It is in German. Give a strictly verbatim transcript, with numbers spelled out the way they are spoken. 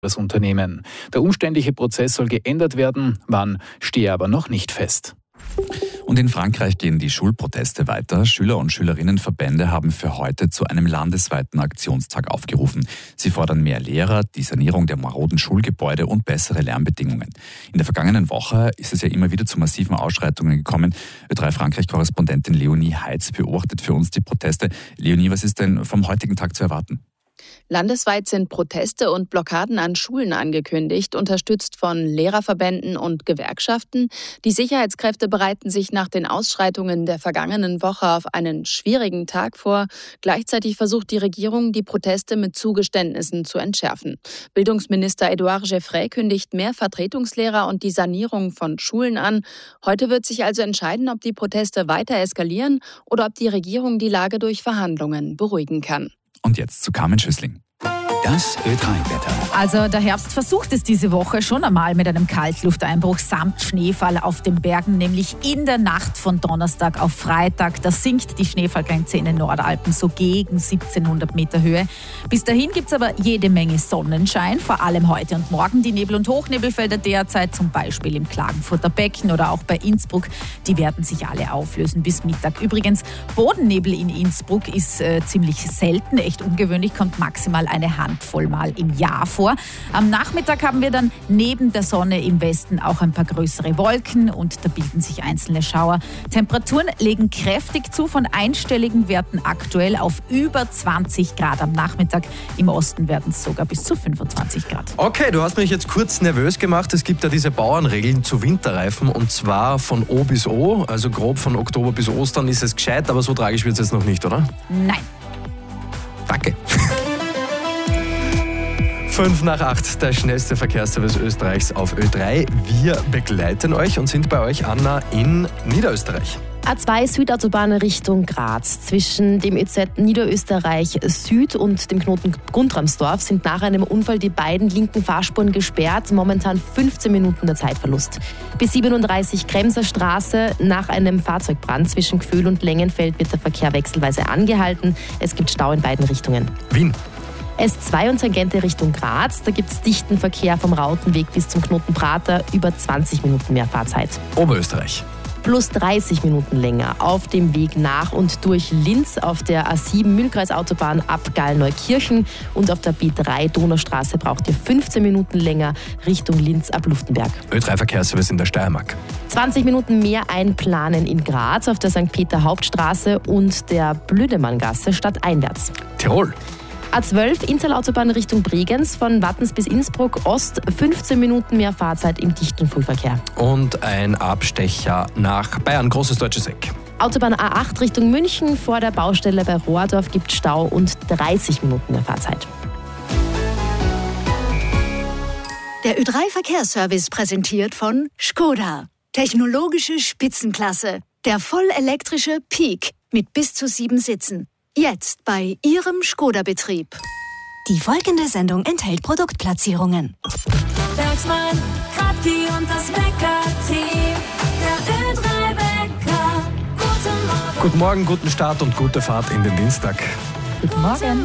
das Unternehmen. Der umständliche Prozess soll geändert werden, wann stehe aber noch nicht fest. Und in Frankreich gehen die Schulproteste weiter. Schüler- und Schülerinnenverbände haben für heute zu einem landesweiten Aktionstag aufgerufen. Sie fordern mehr Lehrer, die Sanierung der maroden Schulgebäude und bessere Lärmbedingungen. In der vergangenen Woche ist es ja immer wieder zu massiven Ausschreitungen gekommen. Ö drei Frankreich-Korrespondentin Leonie Heitz beobachtet für uns die Proteste. Leonie, was ist denn vom heutigen Tag zu erwarten? Landesweit sind Proteste und Blockaden an Schulen angekündigt, unterstützt von Lehrerverbänden und Gewerkschaften. Die Sicherheitskräfte bereiten sich nach den Ausschreitungen der vergangenen Woche auf einen schwierigen Tag vor. Gleichzeitig versucht die Regierung, die Proteste mit Zugeständnissen zu entschärfen. Bildungsminister Edouard Geoffrey kündigt mehr Vertretungslehrer und die Sanierung von Schulen an. Heute wird sich also entscheiden, ob die Proteste weiter eskalieren oder ob die Regierung die Lage durch Verhandlungen beruhigen kann. Und jetzt zu Carmen Schüssling. Das Ö drei Wetter. Also der Herbst versucht es diese Woche schon einmal mit einem Kaltlufteinbruch samt Schneefall auf den Bergen, nämlich in der Nacht von Donnerstag auf Freitag. Da sinkt die Schneefallgrenze in den Nordalpen so gegen siebzehnhundert Meter Höhe. Bis dahin gibt es aber jede Menge Sonnenschein, vor allem heute und morgen. Die Nebel- und Hochnebelfelder derzeit, zum Beispiel im Klagenfurter Becken oder auch bei Innsbruck, die werden sich alle auflösen bis Mittag. Übrigens, Bodennebel in Innsbruck ist äh, ziemlich selten, echt ungewöhnlich, kommt maximal eine Hand voll Mal im Jahr vor. Am Nachmittag haben wir dann neben der Sonne im Westen auch ein paar größere Wolken und da bilden sich einzelne Schauer. Temperaturen legen kräftig zu, von einstelligen Werten aktuell auf über zwanzig Grad am Nachmittag. Im Osten werden es sogar bis zu fünfundzwanzig Grad. Okay, du hast mich jetzt kurz nervös gemacht. Es gibt ja diese Bauernregeln zu Winterreifen und zwar von O bis O, also grob von Oktober bis Ostern ist es gescheit, aber so tragisch wird es jetzt noch nicht, oder? Nein. Danke. Fünf nach acht, der schnellste Verkehrsservice Österreichs auf Ö drei. Wir begleiten euch und sind bei euch, Anna, in Niederösterreich. A zwei Südautobahn Richtung Graz. Zwischen dem Ö Z Niederösterreich Süd und dem Knoten Guntramsdorf sind nach einem Unfall die beiden linken Fahrspuren gesperrt. Momentan fünfzehn Minuten der Zeitverlust. B siebenunddreißig Kremser Straße. Nach einem Fahrzeugbrand zwischen Gföhl und Lengenfeld wird der Verkehr wechselweise angehalten. Es gibt Stau in beiden Richtungen. Wien. S zwei und Tangente Richtung Graz. Da gibt es dichten Verkehr vom Rautenweg bis zum Knoten Prater. Über zwanzig Minuten mehr Fahrzeit. Oberösterreich. Plus dreißig Minuten länger auf dem Weg nach und durch Linz auf der A sieben Mühlkreisautobahn ab Gallneukirchen und auf der B drei Donaustraße braucht ihr fünfzehn Minuten länger Richtung Linz ab Luftenberg. Ö drei Verkehrsservice in der Steiermark. zwanzig Minuten mehr einplanen in Graz auf der Sankt Peter Hauptstraße und der Blödemanngasse stadteinwärts. Tirol. A zwölf Innstal-Autobahn Richtung Bregenz von Wattens bis Innsbruck Ost, fünfzehn Minuten mehr Fahrzeit im dichten Frühverkehr. Und ein Abstecher nach Bayern, großes deutsches Eck. Autobahn A acht Richtung München, vor der Baustelle bei Rohrdorf gibt Stau und dreißig Minuten mehr Fahrzeit. Der Ö drei Verkehrsservice präsentiert von Škoda. Technologische Spitzenklasse. Der vollelektrische Peak mit bis zu sieben Sitzen. Jetzt bei Ihrem Škoda-Betrieb. Die folgende Sendung enthält Produktplatzierungen. Bergsmann, Kratki und das Bäcker-Team. Der Ö drei Bäcker. Guten Morgen. Guten Morgen, guten Start und gute Fahrt in den Dienstag. Guten Morgen.